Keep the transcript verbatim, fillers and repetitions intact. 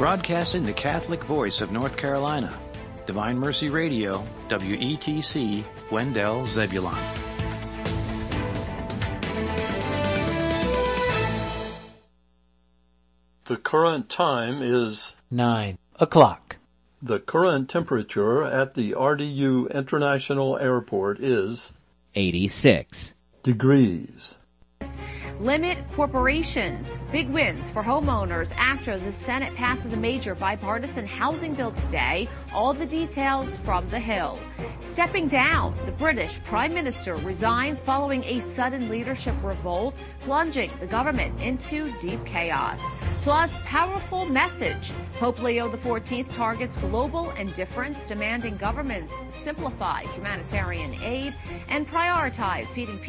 Broadcasting the Catholic voice of North Carolina. Divine Mercy Radio, W E T C, Wendell, Zebulon. The current time is nine o'clock. The current temperature at the R D U International Airport is eighty-six degrees. Limit corporations. Big wins for homeowners after the Senate passes a major bipartisan housing bill today. All the details from The Hill. Stepping down, the British Prime Minister resigns following a sudden leadership revolt, plunging the government into deep chaos. Plus, powerful message. Pope Leo the fourteenth targets global indifference, demanding governments simplify humanitarian aid and prioritize feeding people